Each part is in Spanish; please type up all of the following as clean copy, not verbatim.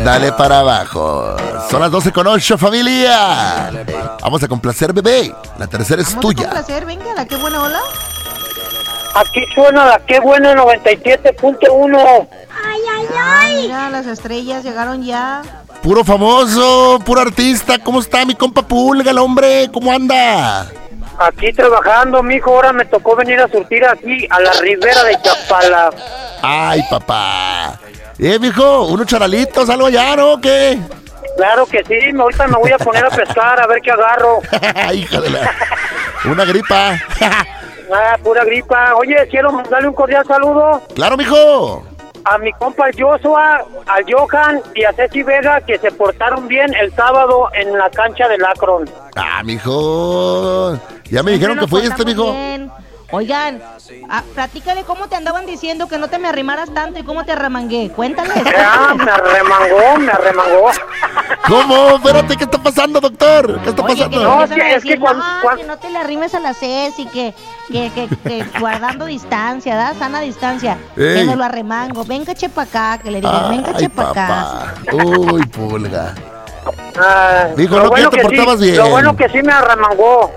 Dale para abajo. Son las 12:08, familia. Vamos a complacer, bebé. La tercera es tuya. Vamos a complacer, venga, la qué buena ola. Aquí suena la qué buena 97.1. Mira, las estrellas llegaron ya. Puro famoso, puro artista. ¿Cómo está mi compa Pulga, el hombre? ¿Cómo anda? Aquí trabajando, mijo. Ahora me tocó venir a surtir aquí a la ribera de Chapala. Ay, papá. Mijo, unos charalitos, algo ya, ¿no? ¿Qué? Claro que sí, ahorita me voy a poner a pescar a ver qué agarro. Hija de la... Una gripa. Pura gripa. Oye, quiero mandarle un cordial saludo. Claro, mijo. A mi compa Joshua, al Johan y a Ceci Vega, que se portaron bien el sábado en la cancha del Akron. Mijo. Ya me dijeron que fuiste, mijo. Bien. Oigan, platícale cómo te andaban diciendo que no te me arrimaras tanto y cómo te arremangué. Cuéntales. Me arremangó. ¿Cómo? Espérate, ¿qué está pasando, doctor? ¿Qué está pasando? No, es que cuando... que no te le arrimes a la Ceci, que guardando distancia, ¿da? Sana distancia. Que no lo arremango. Venga, chepa acá, que le digan, venga, chepa acá. Uy, Pulga. Dijo, lo no, bueno que te portabas bien. Lo bueno que sí me arremangó.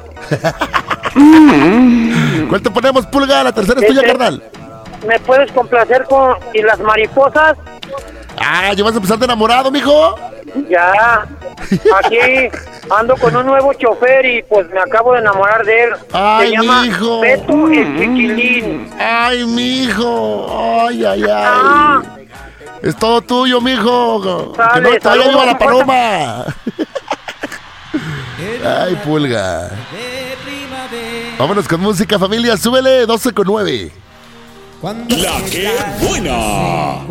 ¿Cuál te ponemos, Pulga? La tercera es tuya, carnal. ¿Me puedes complacer con Y las mariposas? ¿Ya vas a empezar de enamorado, mijo? Ya. Aquí ando con un nuevo chofer y pues me acabo de enamorar de él. Ay, se llama mijo. Beto el Chiquilín. Ay, mijo. Ay. Es todo tuyo, mijo. Que no te vaya viva la paloma. Ay, Pulga. Vámonos con música, familia. Súbele, 12:09. La que buena.